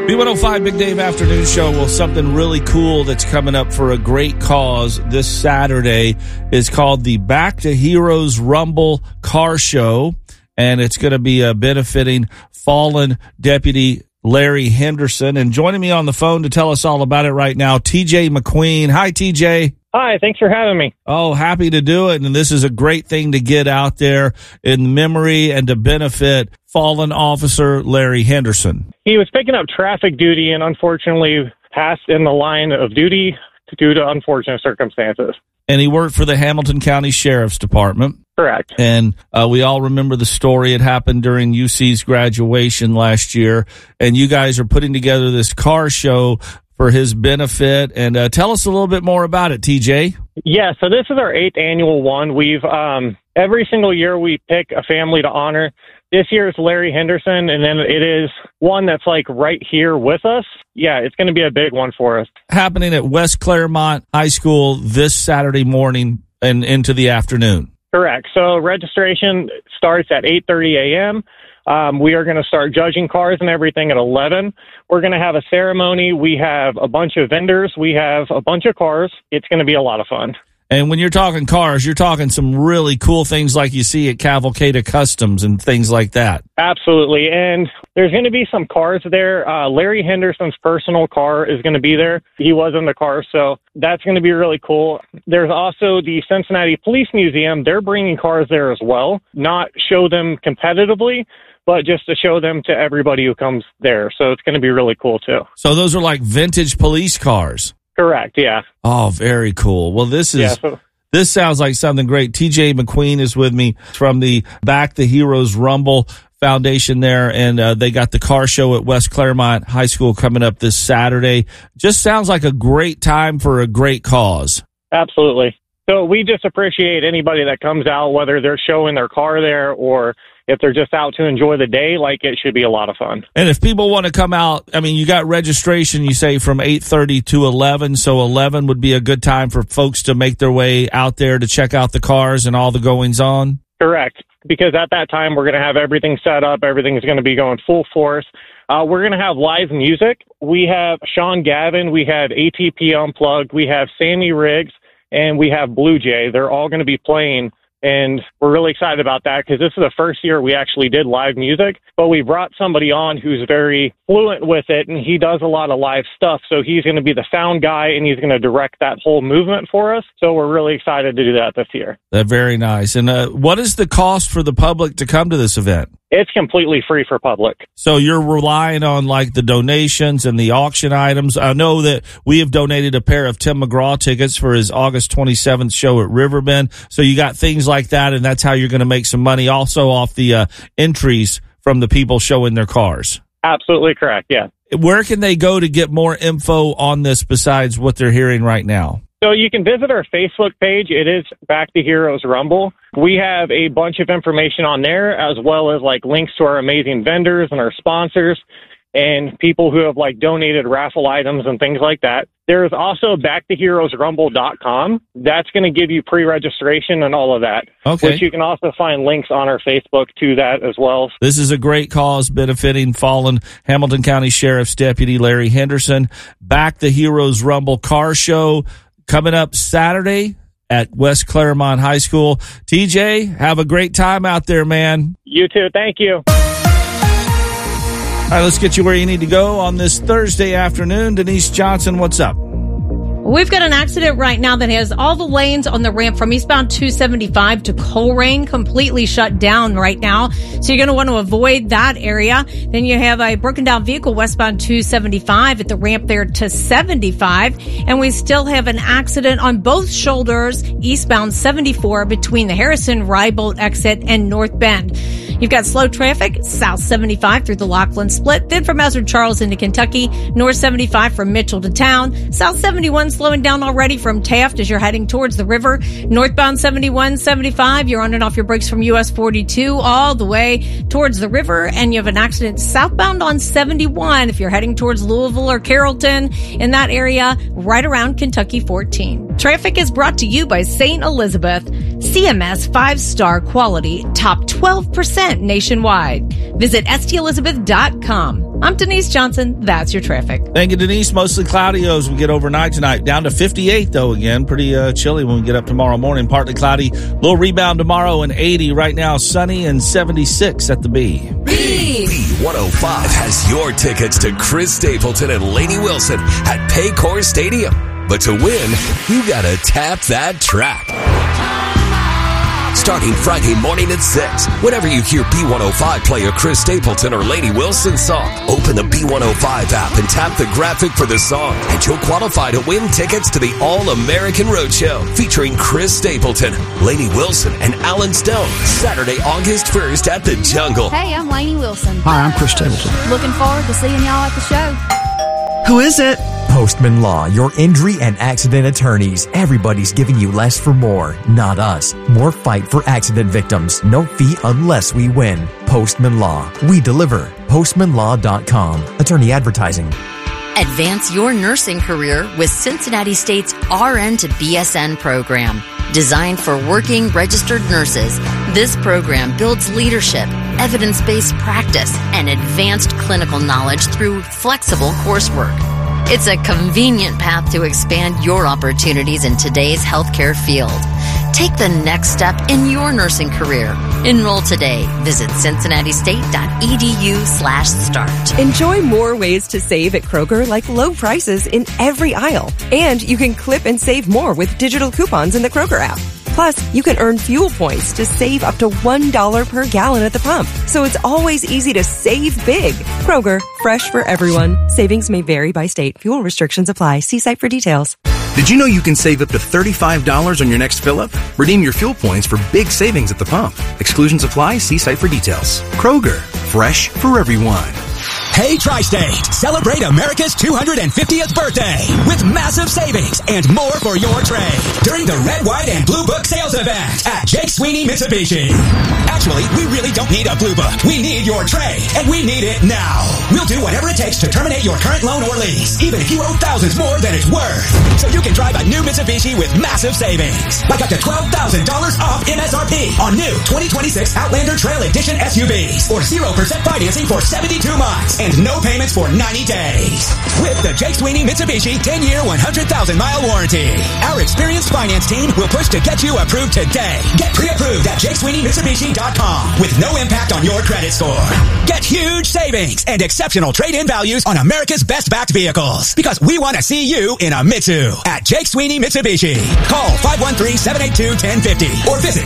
B105 Big Dave Afternoon Show. Well, something really cool that's coming up for a great cause this Saturday is called the Back to Heroes Rumble Car Show, and it's going to be benefiting fallen Deputy Larry Henderson. And joining me on the phone to tell us all about it right now, TJ McQueen. Hi, TJ. Hi, thanks for having me. Oh, happy to do it. And this is a great thing to get out there in memory and to benefit fallen officer Larry Henderson. He was picking up traffic duty and unfortunately passed in the line of duty due to unfortunate circumstances. And he worked for the Hamilton County Sheriff's Department. Correct. And we all remember the story. It happened during UC's graduation last year. And you guys are putting together this car show for his benefit. And tell us a little bit more about it, TJ. Yeah, so this is our 8th annual one. We've every single year we pick a family to honor. This year is Larry Henderson, and then it is one that's like right here with us. Yeah, it's going to be a big one for us. Happening at West Claremont High School this Saturday morning and into the afternoon. Correct. So registration starts at 8:30 a.m. We are going to start judging cars and everything at 11. We're going to have a ceremony. We have a bunch of vendors. We have a bunch of cars. It's going to be a lot of fun. And when you're talking cars, you're talking some really cool things like you see at Cavalcada Customs and things like that. Absolutely. And there's going to be some cars there. Larry Henderson's personal car is going to be there. He was in the car, so that's going to be really cool. There's also the Cincinnati Police Museum. They're bringing cars there as well, not show them competitively, but just to show them to everybody who comes there. So it's going to be really cool, too. So those are like vintage police cars? Correct, yeah. Oh, very cool. Well, this sounds like something great. TJ McQueen is with me from the Back the Heroes Rumble Foundation there, and they got the car show at West Claremont High School coming up this Saturday. Just sounds like a great time for a great cause. Absolutely. So we just appreciate anybody that comes out, whether they're showing their car there or if they're just out to enjoy the day. Like, it should be a lot of fun. And if people want to come out, I mean, you got registration, you say, from 8:30 to 11. So 11 would be a good time for folks to make their way out there to check out the cars and all the goings on? Correct. Because at that time, we're going to have everything set up. Everything's going to be going full force. We're going to have live music. We have Sean Gavin. We have ATP Unplugged. We have Sammy Riggs. And we have Blue Jay. They're all going to be playing. And we're really excited about that because this is the first year we actually did live music, but we brought somebody on who's very fluent with it, and he does a lot of live stuff. So he's going to be the sound guy, and he's going to direct that whole movement for us. So we're really excited to do that this year. Very nice. And what is the cost for the public to come to this event? It's completely free for public. So you're relying on like the donations and the auction items. I know that we have donated a pair of Tim McGraw tickets for his August 27th show at Riverbend. So you got things like that, and that's how you're going to make some money also off the entries from the people showing their cars. Absolutely correct, yeah. Where can they go to get more info on this besides what they're hearing right now? So you can visit our Facebook page. It is Back to Heroes Rumble. We have a bunch of information on there, as well as like links to our amazing vendors and our sponsors and people who have like donated raffle items and things like that. There is also backtoheroesrumble.com. That's going to give you pre-registration and all of that. Okay. Which you can also find links on our Facebook to that as well. This is a great cause benefiting fallen Hamilton County Sheriff's Deputy Larry Henderson. Back the Heroes Rumble Car Show coming up Saturday at West Claremont High School. TJ, have a great time out there, man. You too. Thank you. All right, let's get you where you need to go on this Thursday afternoon. Denise Johnson, what's up? We've got an accident right now that has all the lanes on the ramp from eastbound 275 to Colerain completely shut down right now. So you're going to want to avoid that area. Then you have a broken down vehicle westbound 275 at the ramp there to 75. And we still have an accident on both shoulders eastbound 74 between the Harrison-Rybolt exit and North Bend. You've got slow traffic south 75 through the Laughlin split, then from Ezra Charles into Kentucky, north 75 from Mitchell to town, south 71 slowing down already from Taft as you're heading towards the river, northbound 71, 75, you're on and off your brakes from US 42 all the way towards the river, and you have an accident southbound on 71 if you're heading towards Louisville or Carrollton in that area, right around Kentucky 14. Traffic is brought to you by St. Elizabeth, CMS 5-star quality, top 12% nationwide. Visit stelizabeth.com. I'm Denise Johnson. That's your traffic. Thank you, Denise. Mostly cloudy as we get overnight tonight. Down to 58, though, again. Pretty chilly when we get up tomorrow morning. Partly cloudy. Little rebound tomorrow and 80. Right now, sunny and 76 at the B. B105 has your tickets to Chris Stapleton and Lainey Wilson at Paycor Stadium. But to win, you gotta tap that track. Starting Friday morning at 6, whenever you hear B105 play a Chris Stapleton or Lainey Wilson song, open the B105 app and tap the graphic for the song, and you'll qualify to win tickets to the All-American Roadshow featuring Chris Stapleton, Lainey Wilson, and Alan Stone, Saturday, August 1st at the Jungle. Hey, I'm Lainey Wilson. Hi, I'm Chris Stapleton. Looking forward to seeing y'all at the show. Who is it? Postman Law, your injury and accident attorneys. Everybody's giving you less for more, not us. More fight for accident victims. No fee unless we win. Postman Law. We deliver. PostmanLaw.com. Attorney advertising. Advance your nursing career with Cincinnati State's RN to BSN program. Designed for working registered nurses, this program builds leadership, evidence-based practice, and advanced clinical knowledge through flexible coursework. It's a convenient path to expand your opportunities in today's healthcare field. Take the next step in your nursing career. Enroll today. Visit cincinnati-state.edu/start. Enjoy more ways to save at Kroger, like low prices in every aisle. And you can clip and save more with digital coupons in the Kroger app. Plus, you can earn fuel points to save up to $1 per gallon at the pump. So it's always easy to save big. Kroger, fresh for everyone. Savings may vary by state. Fuel restrictions apply. See site for details. Did you know you can save up to $35 on your next fill-up? Redeem your fuel points for big savings at the pump. Exclusions apply. See site for details. Kroger, fresh for everyone. Hey, Tri-State, celebrate America's 250th birthday with massive savings and more for your trade during the Red, White, and Blue Book sales event at Jake Sweeney Mitsubishi. Actually, we really don't need a Blue Book. We need your trade, and we need it now. We'll do whatever it takes to terminate your current loan or lease, even if you owe thousands more than it's worth. So you can drive a new Mitsubishi with massive savings, like up to $12,000 off MSRP on new 2026 Outlander Trail Edition SUVs, or 0% financing for 72 months. And no payments for 90 days. With the Jake Sweeney Mitsubishi 10-year, 100,000-mile warranty. Our experienced finance team will push to get you approved today. Get pre-approved at JakeSweeneyMitsubishi.com with no impact on your credit score. Get huge savings and exceptional trade-in values on America's best-backed vehicles. Because we want to see you in a Mitsu at Jake Sweeney Mitsubishi. Call 513-782-1050 or visit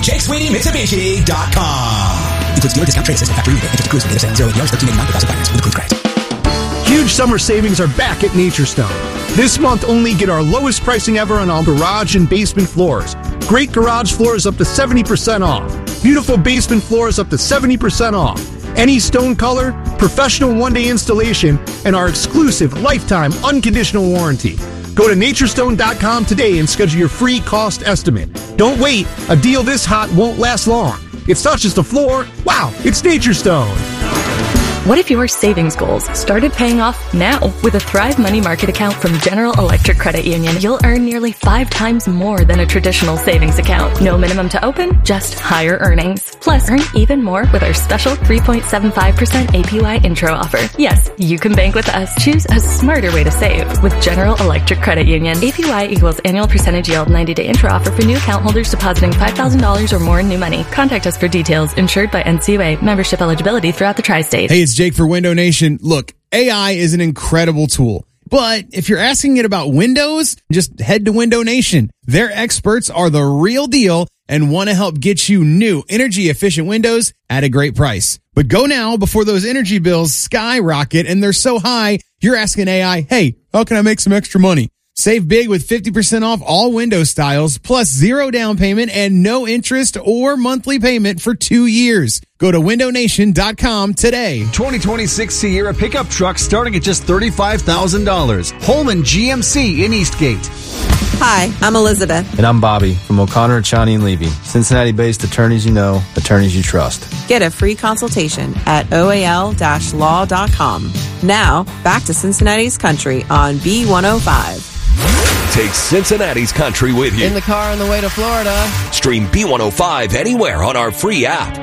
JakeSweeneyMitsubishi.com. Includes dealer discount, trade assist, factory rebate, interest accrues for data sale, 0 APRs, 1389 per thousand finance with approved credit. Huge summer savings are back at Naturestone. This month only, get our lowest pricing ever on all garage and basement floors. Great garage floors up to 70% off. Beautiful basement floors up to 70% off. Any stone color, professional one-day installation, and our exclusive lifetime unconditional warranty. Go to Naturestone.com today and schedule your free cost estimate. Don't wait. A deal this hot won't last long. It's not just a floor. Wow, it's Naturestone. What if your savings goals started paying off now? With a Thrive Money Market account from General Electric Credit Union, you'll earn nearly 5 times more than a traditional savings account. No minimum to open, just higher earnings. Plus, earn even more with our special 3.75% APY intro offer. Yes, you can bank with us. Choose a smarter way to save with General Electric Credit Union. APY equals annual percentage yield, 90-day intro offer for new account holders depositing $5,000 or more in new money. Contact us for details. Insured by NCUA. Membership eligibility throughout the Tri-State. Hey, it's Jake for Window Nation. Look, AI is an incredible tool, but if you're asking it about Windows, just head to Window Nation. Their experts are the real deal and want to help get you new energy efficient windows at a great price. But go now before those energy bills skyrocket and they're so high, you're asking AI, hey, how can I make some extra money? Save big with 50% off all window styles, plus 0 down payment and no interest or monthly payment for 2 years. Go to windownation.com today. 2026 Sierra pickup truck starting at just $35,000. Holman GMC in Eastgate. Hi, I'm Elizabeth. And I'm Bobby from O'Connor, Chani & Levy. Cincinnati-based attorneys you know, attorneys you trust. Get a free consultation at oal-law.com. Now, back to Cincinnati's Country on B105. Take Cincinnati's Country with you. In the car on the way to Florida. Stream B105 anywhere on our free app.